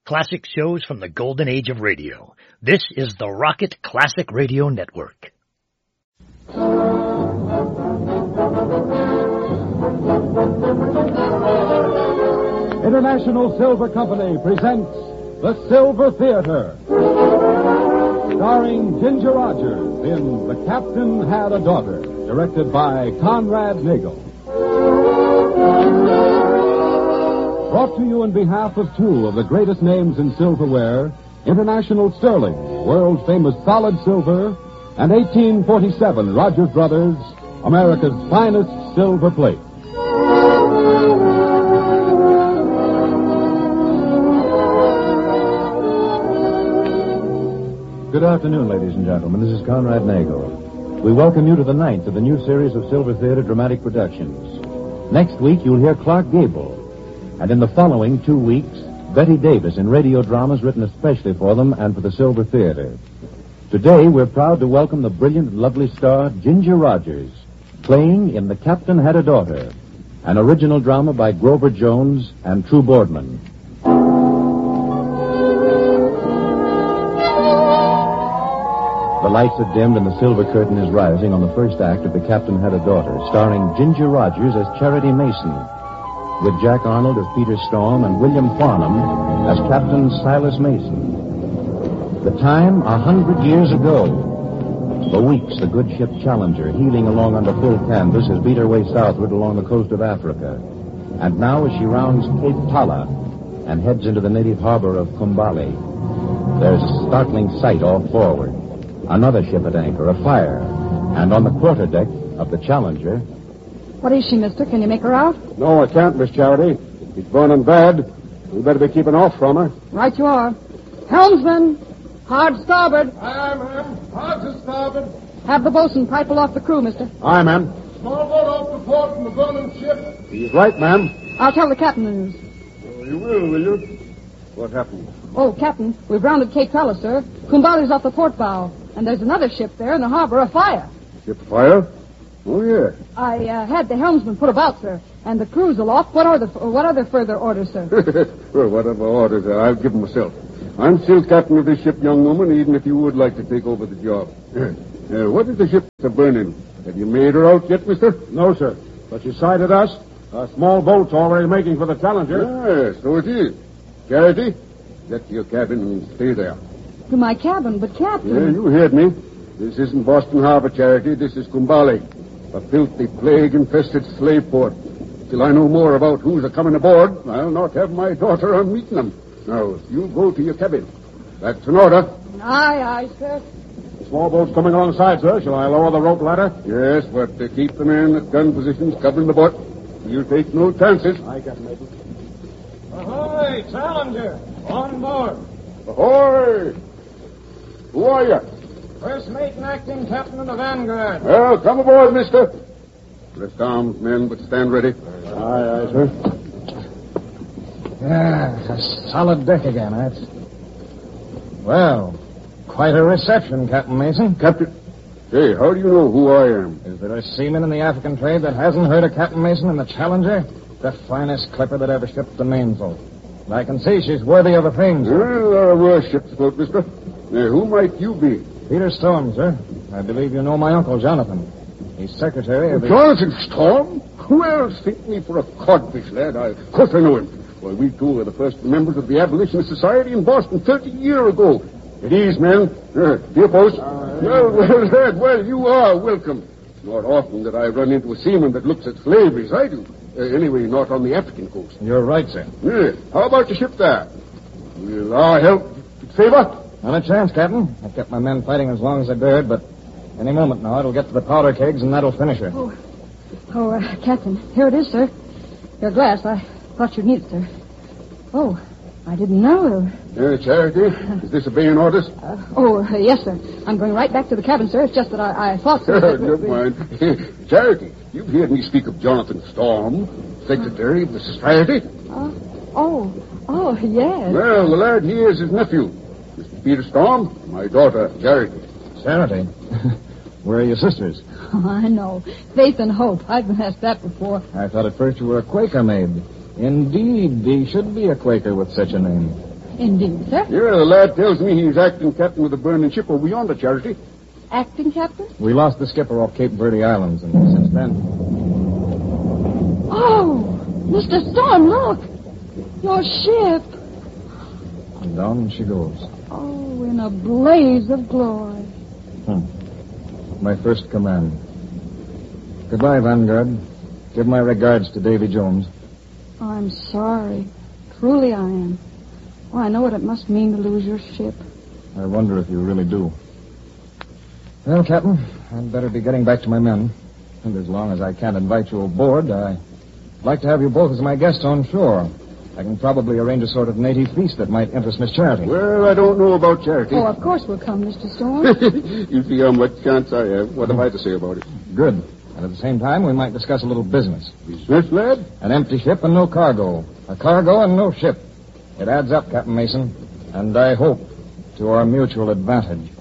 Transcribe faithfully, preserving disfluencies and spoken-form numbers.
classic shows from the golden age of radio. This is the Rocket Classic Radio Network. International Silver Company presents The Silver Theater, starring Ginger Rogers in The Captain Had a Daughter, directed by Conrad Nagel. Brought to you on behalf of two of the greatest names in silverware, International Sterling, world famous solid silver, and eighteen forty-seven Rogers Brothers, America's finest silver plate. Good afternoon, ladies and gentlemen. This is Conrad Nagel. We welcome you to the ninth of the new series of Silver Theater dramatic productions. Next week, you'll hear Clark Gable. And in the following two weeks, Betty Davis in radio dramas written especially for them and for the Silver Theater. Today, we're proud to welcome the brilliant and lovely star, Ginger Rogers, playing in The Captain Had a Daughter, an original drama by Grover Jones and True Boardman. The lights are dimmed and the silver curtain is rising on the first act of The Captain Had a Daughter, starring Ginger Rogers as Charity Mason, with Jack Arnold as Peter Storm and William Farnham as Captain Silas Mason. The time, a hundred years ago. For weeks, the good ship Challenger, heeling along under full canvas, has beat her way southward along the coast of Africa. And now, as she rounds Cape Tala and heads into the native harbor of Kumbali, there's a startling sight all forward. Another ship at anchor, a fire. And on the quarterdeck of the Challenger... What is she, mister? Can you make her out? No, I can't, Miss Charity. She's burning bad. We better be keeping off from her. Right you are. Helmsman, hard starboard. Aye, ma'am. Hard to starboard. Have the bosun pipe aloft the crew, mister. Aye, ma'am. Small boat off the port from the burning ship. He's right, ma'am. I'll tell the captain the news. Oh, you will, will you? What happened? Oh, Captain, we've rounded Cape Tala, sir. Kumbali's off the port bow. And there's another ship there in the harbor afire. Ship fire? Oh, yeah. I uh, had the helmsman put about, sir, and the crew's aloft. What are the what other further orders, sir? Well, whatever orders are, I'll give them myself. I'm still captain of this ship, young woman, even if you would like to take over the job. Uh, what is the ship that's burning? Have you made her out yet, mister? No, sir. But she sighted us. A small boat's already making for the Challenger. Yes, so it is. Charity, get to your cabin and stay there. To my cabin, but Captain... Yeah, you heard me. This isn't Boston Harbor, Charity. This is Kumbali, a filthy, plague-infested slave port. Till I know more about who's a-coming aboard, I'll not have my daughter on meeting them. Now, you go to your cabin. That's an order. Aye, aye, sir. The small boat's coming alongside, sir. Shall I lower the rope ladder? Yes, but uh, keep the men at gun positions covering the boat. You take no chances. Aye, Captain Mason. Ahoy, Challenger. On board. Ahoy! Who are you? First mate and acting captain of the Vanguard. Well, come aboard, mister. Rest arms, men, but stand ready. Aye, aye, sir. Yeah, a solid deck again, that's... Well, quite a reception, Captain Mason. Captain... Hey, how do you know who I am? Is there a seaman in the African trade that hasn't heard of Captain Mason in the Challenger? The finest clipper that ever shipped the mainsail. I can see she's worthy of a fame, sir. Well, there are worse ships afloat, mister. Now, who might you be? Peter Storm, sir. I believe you know my uncle, Jonathan. He's secretary of the... Jonathan Storm? Who else think me for a codfish, lad? I, of course I know him. Well, we two are the first members of the Abolitionist Society in Boston thirty years ago. At ease, men. Uh, here, post. Uh, well, well, lad, well, you are welcome. Not often that I run into a seaman that looks at slavery as I do. Uh, anyway, not on the African coast. You're right, sir. Yeah. How about the ship there? Will our help favor? Not a chance, Captain. I've kept my men fighting as long as I dared, but any moment now it'll get to the powder kegs and that'll finish her. Oh, oh uh, Captain, here it is, sir. Your glass. I thought you'd need it, sir. Oh, I didn't know. Uh, Charity, is this obeying orders? Uh, oh, uh, yes, sir. I'm going right back to the cabin, sir. It's just that I, I thought... Sir, that, Never mind. Charity, you've heard me speak of Jonathan Storm, secretary of the society. Uh, oh, oh, yes. Well, the lad here is his nephew. Mister Peter Storm, my daughter, Charity. Charity? Where are your sisters? Oh, I know. Faith and Hope. I've been asked that before. I thought at first you were a Quaker maid. Indeed, he should be a Quaker with such a name. Indeed, sir. Yeah, the lad tells me he's acting captain of the burning ship over yonder, Charity. Acting captain? We lost the skipper off Cape Verde Islands, and since then... Oh, Mister Storm, look. Your ship. And down she goes. Oh, in a blaze of glory. Hmm. My first command. Goodbye, Vanguard. Give my regards to Davy Jones. I'm sorry. Truly I am. Oh, I know what it must mean to lose your ship. I wonder if you really do. Well, Captain, I'd better be getting back to my men. And as long as I can't invite you aboard, I'd like to have you both as my guests on shore. I can probably arrange a sort of native feast that might interest Miss Charity. Well, I don't know about Charity. Oh, of course we'll come, Mister Storm. You see how much chance I have. What have I to say about it? Good. And at the same time, we might discuss a little business. Business, lad? An empty ship and no cargo. A cargo and no ship. It adds up, Captain Mason. And I hope to our mutual advantage.